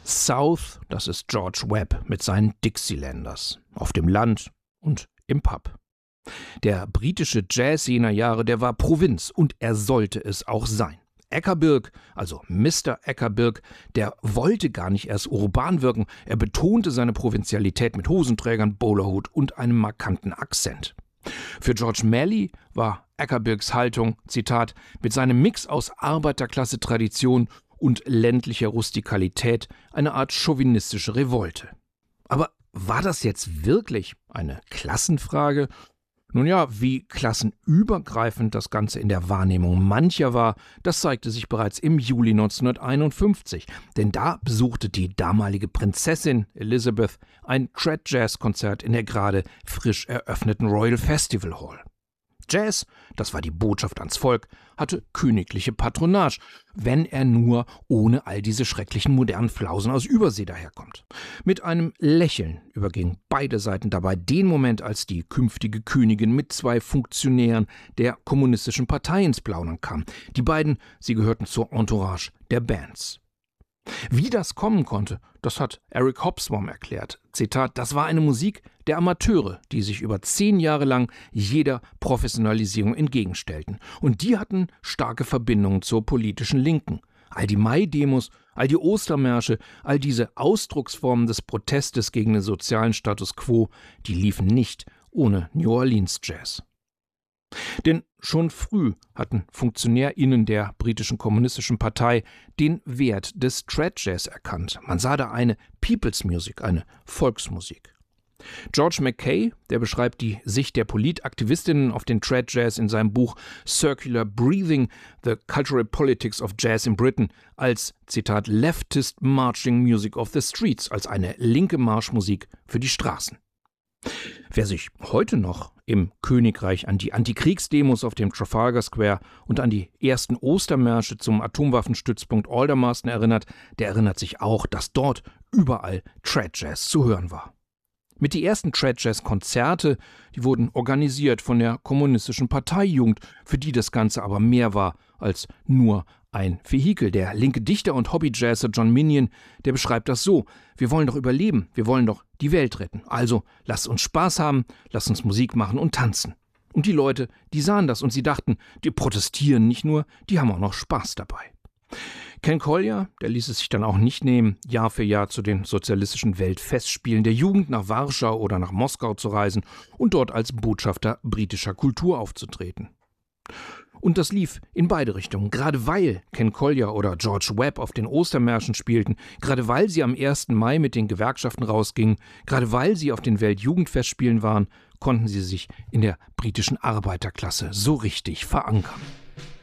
South, das ist George Webb mit seinen Dixielanders, auf dem Land und im Pub. Der britische Jazz jener Jahre, der war Provinz und er sollte es auch sein. Eckerbirk, also Mr. Eckerbirk, der wollte gar nicht erst urban wirken, er betonte seine Provinzialität mit Hosenträgern, Bowlerhut und einem markanten Akzent. Für George Melly war Eckerbirks Haltung, Zitat, mit seinem Mix aus Arbeiterklasse-Tradition und ländlicher Rustikalität eine Art chauvinistische Revolte. Aber war das jetzt wirklich eine Klassenfrage? Nun ja, wie klassenübergreifend das Ganze in der Wahrnehmung mancher war, das zeigte sich bereits im Juli 1951, denn da besuchte die damalige Prinzessin Elizabeth ein Trad-Jazz-Konzert in der gerade frisch eröffneten Royal Festival Hall. Jazz, das war die Botschaft ans Volk, hatte königliche Patronage, wenn er nur ohne all diese schrecklichen modernen Flausen aus Übersee daherkommt. Mit einem Lächeln übergingen beide Seiten dabei den Moment, als die künftige Königin mit 2 Funktionären der kommunistischen Partei ins Plaudern kam. Die beiden, sie gehörten zur Entourage der Bands. Wie das kommen konnte, das hat Eric Hobsbawm erklärt. Zitat, das war eine Musik der Amateure, die sich über 10 Jahre lang jeder Professionalisierung entgegenstellten. Und die hatten starke Verbindungen zur politischen Linken. All die Mai-Demos, all die Ostermärsche, all diese Ausdrucksformen des Protestes gegen den sozialen Status quo, die liefen nicht ohne New Orleans Jazz. Denn schon früh hatten FunktionärInnen der britischen kommunistischen Partei den Wert des Trad-Jazz erkannt. Man sah da eine People's Music, eine Volksmusik. George Mackay, der beschreibt die Sicht der Politaktivistinnen auf den Trad-Jazz in seinem Buch Circular Breathing, The Cultural Politics of Jazz in Britain als, Zitat, Leftist Marching Music of the Streets, als eine linke Marschmusik für die Straßen. Wer sich heute noch im Königreich an die Antikriegsdemos auf dem Trafalgar Square und an die ersten Ostermärsche zum Atomwaffenstützpunkt Aldermaston erinnert, der erinnert sich auch, dass dort überall Trad-Jazz zu hören war. Mit die ersten Trad-Jazz-Konzerte, die wurden organisiert von der kommunistischen Parteijugend, für die das Ganze aber mehr war als nur ein Vehikel. Der linke Dichter und Hobbyjazzer John Minion, der beschreibt das so: Wir wollen doch überleben, wir wollen doch die Welt retten. Also lasst uns Spaß haben, lasst uns Musik machen und tanzen. Und die Leute, die sahen das und sie dachten, die protestieren nicht nur, die haben auch noch Spaß dabei. Ken Collier, der ließ es sich dann auch nicht nehmen, Jahr für Jahr zu den sozialistischen Weltfestspielen der Jugend nach Warschau oder nach Moskau zu reisen und dort als Botschafter britischer Kultur aufzutreten. Und das lief in beide Richtungen, gerade weil Ken Collier oder George Webb auf den Ostermärschen spielten, gerade weil sie am 1. Mai mit den Gewerkschaften rausgingen, gerade weil sie auf den Weltjugendfestspielen waren, konnten sie sich in der britischen Arbeiterklasse so richtig verankern.